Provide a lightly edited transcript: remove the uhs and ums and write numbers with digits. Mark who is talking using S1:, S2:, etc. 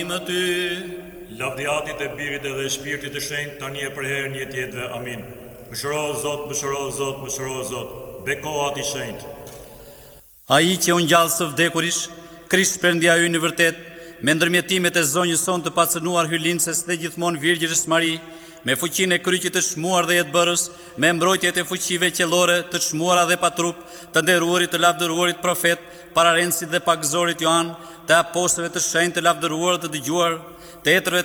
S1: Më ty,
S2: Lavdiatit e Birit dhe Shpirtit të Shenjtë tani e për herën e jetëve. Amin. Mëshiro Zot, mëshiro Zot, mëshiro Zot. Bekohat i shenjtë.
S1: ai që u ngjall së vdekurish, Krisht Perëndia ynë i vërtet, me ndërmjetimet e zonjës sonë të pacënuar hylinces dhe gjithmonë Virgjës Mari, me fuqinë e kryqit të çmuar dhe jetëbërës, me mbrojtjet e fuqive qellore të çmuara dhe patrup, të nderuarit të lavdëruarit profet, pararenësit dhe pagëzorit Joan, të apostëve të shenjtë të lavdëruar të dëgjuar, të etërve